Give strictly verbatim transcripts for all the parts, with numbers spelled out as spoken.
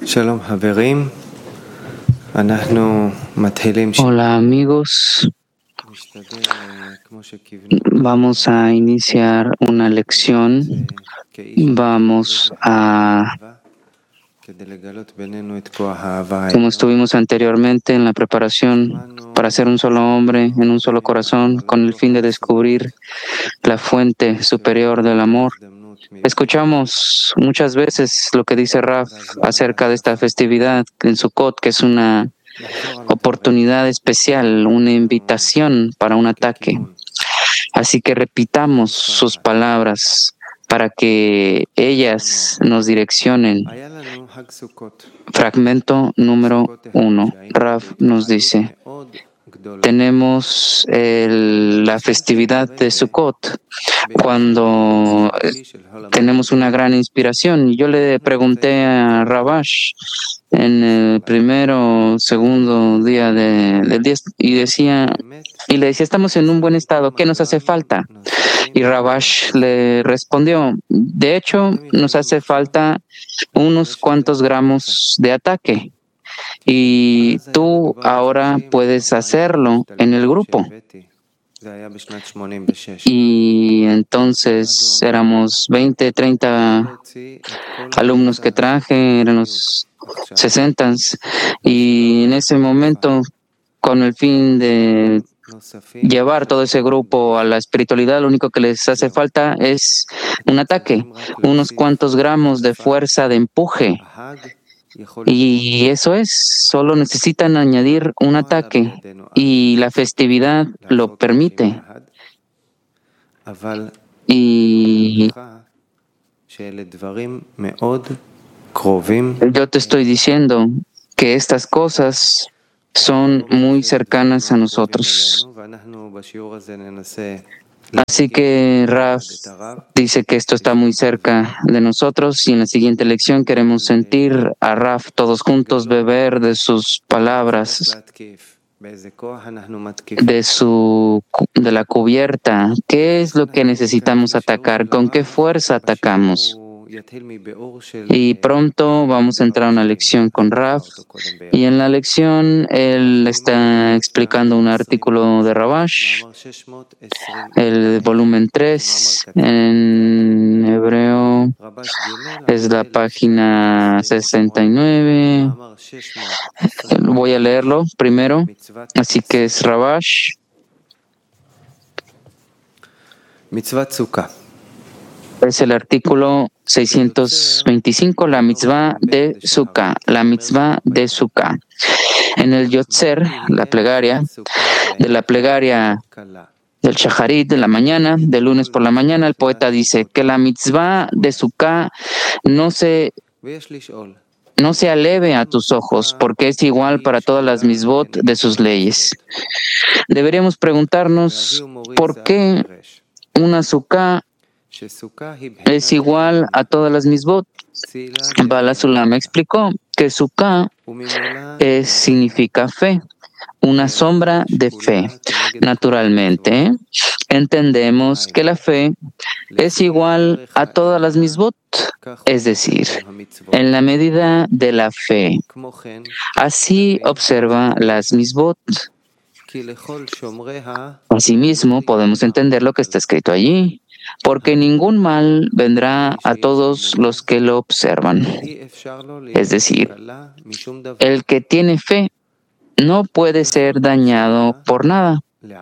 Shalom Haverim, אנחנו מתחילים. Hola amigos, vamos a iniciar una lección. Vamos a, como estuvimos anteriormente en la preparación, para ser un solo hombre en un solo corazón, con el fin de descubrir la fuente superior del amor. Escuchamos muchas veces lo que dice Raf acerca de esta festividad en Sukkot, que es una oportunidad especial, una invitación para un ataque. Así que repitamos sus palabras para que ellas nos direccionen. Fragmento número uno. Raf nos dice: tenemos el, la festividad de Sukkot, cuando tenemos una gran inspiración. Yo le pregunté a Rabash en el primero, segundo día de, del día y decía, y le decía, estamos en un buen estado, ¿qué nos hace falta? Y Rabash le respondió, de hecho, nos hace falta unos cuantos gramos de ataque. Y tú ahora puedes hacerlo en el grupo. Y entonces éramos veinte, treinta alumnos que traje, eran los sesentas. Y en ese momento, con el fin de llevar todo ese grupo a la espiritualidad, lo único que les hace falta es un ataque, unos cuantos gramos de fuerza de empuje. Y eso es, solo necesitan añadir un ataque y la festividad lo permite. Y yo te estoy diciendo que estas cosas son muy cercanas a nosotros. Así que Raf dice que esto está muy cerca de nosotros y en la siguiente lección queremos sentir a Raf todos juntos beber de sus palabras, de su de la cubierta. ¿Qué es lo que necesitamos atacar? ¿Con qué fuerza atacamos? Y pronto vamos a entrar a una lección con Raf, y en la lección él está explicando un artículo de Rabash, el volumen tres, en hebreo es la página sesenta y nueve. Voy a leerlo primero, así que es Rabash. Es el artículo seiscientos veinticinco, la mitzvah de Sukkah, la mitzvah de Sukkah. En el Yotzer, la plegaria, de la plegaria del Shacharit de la mañana, de lunes por la mañana, el poeta dice que la mitzvah de Sukkah no se, no se aleve a tus ojos, porque es igual para todas las mitzvot de sus leyes. Deberíamos preguntarnos por qué una Sukkah es igual a todas las mitzvot. Bala Sulam explicó que Sukkah es, significa fe, una sombra de fe. Naturalmente, entendemos que la fe es igual a todas las mitzvot, es decir, en la medida de la fe. Así observa las mitzvot. Asimismo, podemos entender lo que está escrito allí, porque ningún mal vendrá a todos los que lo observan. Es decir, el que tiene fe no puede ser dañado por nada.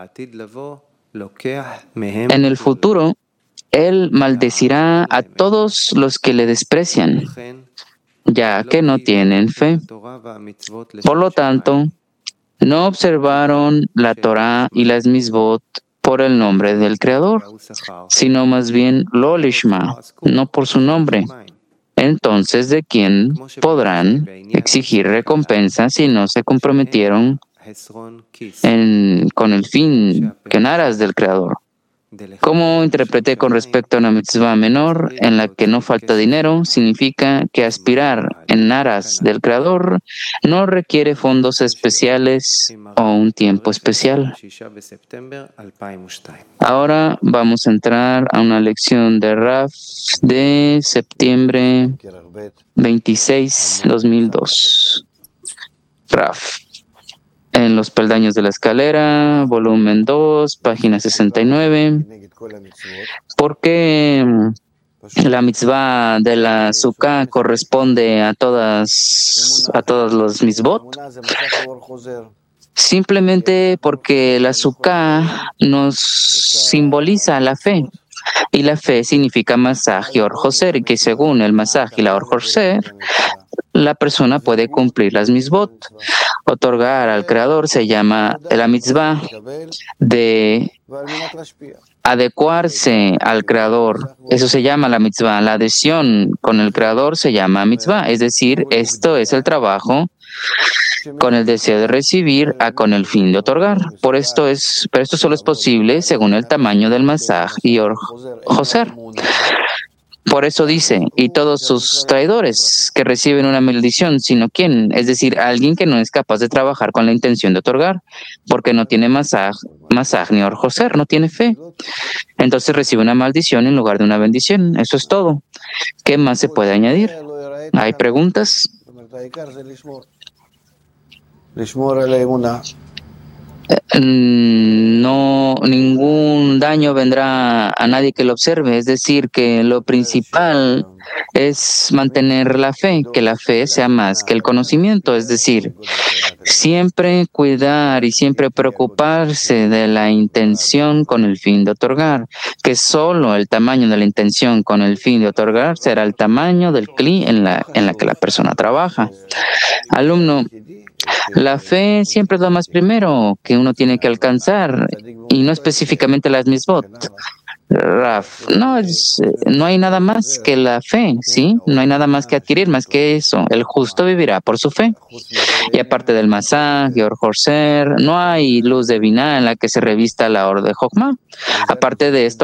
En el futuro, él maldecirá a todos los que le desprecian, ya que no tienen fe. Por lo tanto, no observaron la Torah y las mitzvot por el nombre del Creador, sino más bien lo lishma, no por su nombre. Entonces, ¿de quién podrán exigir recompensa si no se comprometieron en, con el fin que en aras del Creador? Como interpreté con respecto a una mitzvah menor en la que no falta dinero, significa que aspirar en aras del Creador no requiere fondos especiales o un tiempo especial. Ahora vamos a entrar a una lección de Raf de septiembre veintiséis, dos mil dos. Raf. En los peldaños de la escalera, volumen dos, página sesenta y nueve. ¿Por qué la mitzvah de la Sukkah corresponde a todas, a todos los mitzvot? Simplemente porque la Sukkah nos simboliza la fe. Y la fe significa Masaj y Or Joser, y que según el Masaj y la Or Joser, la persona puede cumplir las mitzvot. Otorgar al Creador se llama la mitzvah de adecuarse al Creador. Eso se llama la mitzvah. La adhesión con el Creador se llama mitzvah. Es decir, esto es el trabajo con el deseo de recibir a con el fin de otorgar. Por esto es, pero esto solo es posible según el tamaño del Masaj y Or Joser. Por eso dice, y todos sus traidores que reciben una maldición, sino quién, es decir, alguien que no es capaz de trabajar con la intención de otorgar, porque no tiene masaj, masaj ni Or Joser, no tiene fe. Entonces recibe una maldición en lugar de una bendición. Eso es todo. ¿Qué más se puede añadir? ¿Hay preguntas? No, ningún daño vendrá a nadie que lo observe. Es decir, que lo principal es mantener la fe, que la fe sea más que el conocimiento. Es decir, siempre cuidar y siempre preocuparse de la intención con el fin de otorgar, que solo el tamaño de la intención con el fin de otorgar será el tamaño del cli en la, en la que la persona trabaja. Alumno, la fe siempre es lo más primero que uno tiene que alcanzar y no específicamente las mitzvot. Raf, no, es, no hay nada más que la fe, ¿sí? No hay nada más que adquirir, más que eso. El justo vivirá por su fe. Y aparte del Masaj, Or Joser, no hay luz de Binah en la que se revista la Or de Jochma. Aparte de esto,